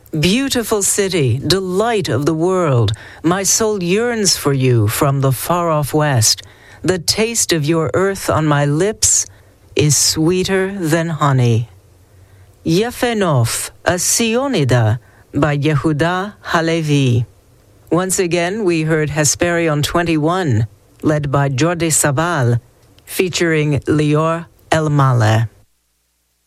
Beautiful city, delight of the world, my soul yearns for you from the far-off west. The taste of your earth on my lips is sweeter than honey. Yefenof, a Sionida, by Yehuda Halevi. Once again, we heard Hesperion 21, led by Jordi Sabal, featuring Lior El Maleh.